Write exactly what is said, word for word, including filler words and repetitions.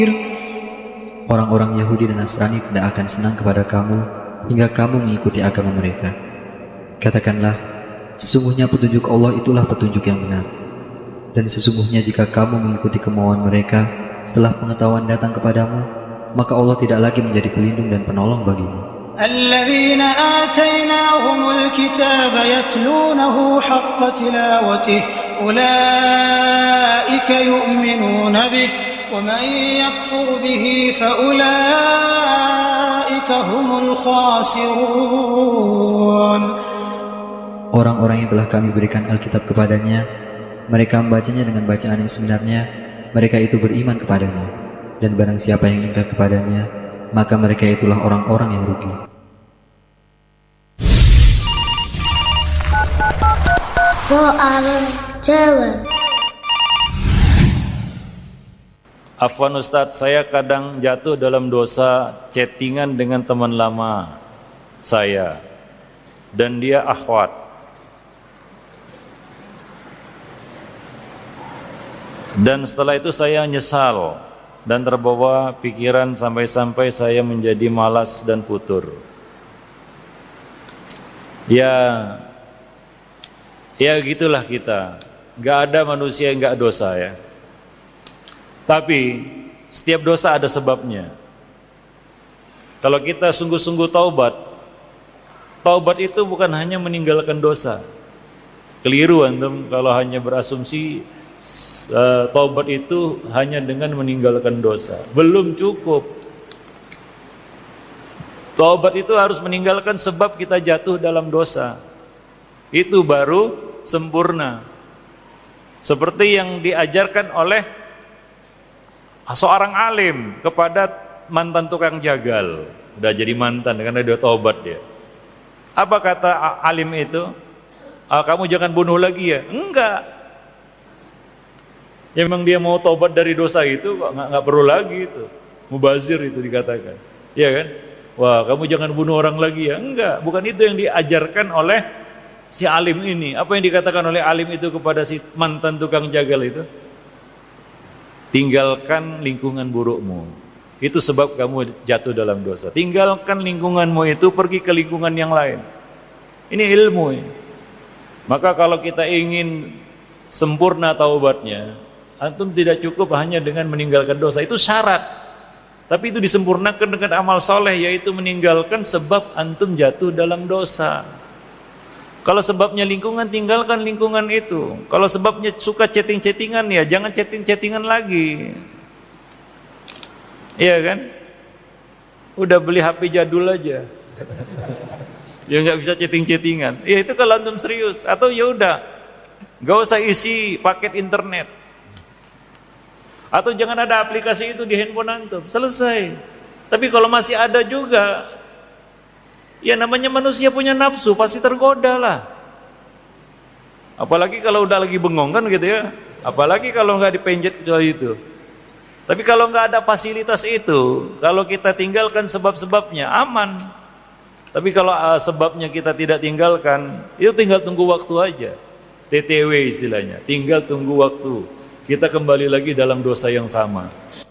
Orang-orang Yahudi dan Nasrani tidak akan senang kepada kamu hingga kamu mengikuti agama mereka. Katakanlah, sesungguhnya petunjuk Allah itulah petunjuk yang benar. Dan sesungguhnya jika kamu mengikuti kemauan mereka setelah pengetahuan datang kepadamu, maka Allah tidak lagi menjadi pelindung dan penolong bagimu. الذين آتيناهم الكتاب يتلونه حق تلاوته أولئك يؤمنون به ومن يكفر به فأولئك هم الخاسرون. Orang-orang yang telah kami berikan Alkitab kepadanya, mereka membacanya dengan bacaan yang sebenarnya, mereka itu beriman kepadanya. Dan barang siapa yang ingkar kepadanya, maka mereka itulah orang-orang yang rugi. Soal jawab. Afwan Ustadz, saya kadang jatuh dalam dosa chattingan dengan teman lama saya dan dia akhwat. Dan setelah itu saya nyesal dan terbawa pikiran sampai-sampai saya menjadi malas dan futur. Ya, ya gitulah kita. Gak ada manusia yang gak dosa ya. Tapi setiap dosa ada sebabnya. Kalau kita sungguh-sungguh taubat, taubat itu bukan hanya meninggalkan dosa. Keliru antum kalau hanya berasumsi uh, taubat itu hanya dengan meninggalkan dosa. Belum cukup. Taubat itu harus meninggalkan sebab kita jatuh dalam dosa. Itu baru sempurna. Seperti yang diajarkan oleh seorang alim kepada mantan tukang jagal. Udah jadi mantan karena dia taubat dia. Apa kata alim itu? Ah, kamu jangan bunuh lagi ya? Enggak. Ya, memang dia mau taubat dari dosa itu kok nggak nggak perlu lagi itu. Mubazir itu dikatakan. Iya kan? Wah, kamu jangan bunuh orang lagi ya? Enggak, bukan itu yang diajarkan oleh si alim ini. Apa yang dikatakan oleh alim itu kepada si mantan tukang jagal itu? Tinggalkan lingkungan burukmu. Itu sebab kamu jatuh dalam dosa. Tinggalkan lingkunganmu itu, pergi ke lingkungan yang lain. Ini ilmu ini. Maka kalau kita ingin sempurna taubatnya, antum tidak cukup hanya dengan meninggalkan dosa. Itu syarat. Tapi itu disempurnakan dengan amal soleh, yaitu meninggalkan sebab antum jatuh dalam dosa. Kalau sebabnya lingkungan, tinggalkan lingkungan itu. Kalau sebabnya suka chatting-chattingan, ya jangan chatting-chattingan lagi. Iya kan? Udah beli H P jadul aja. Ya nggak bisa chatting-chattingan. Ya itu kalau antum serius. Atau ya udah, nggak usah isi paket internet. Atau jangan ada aplikasi itu di handphone antum. Selesai. Tapi kalau masih ada juga, ya namanya manusia punya nafsu, pasti tergoda lah. Apalagi kalau udah lagi bengong kan gitu ya. Apalagi kalau nggak dipenjet kecuali itu. Tapi kalau nggak ada fasilitas itu, kalau kita tinggalkan sebab-sebabnya, aman. Tapi kalau uh, sebabnya kita tidak tinggalkan, itu tinggal tunggu waktu aja. T T W istilahnya, tinggal tunggu waktu. Kita kembali lagi dalam dosa yang sama.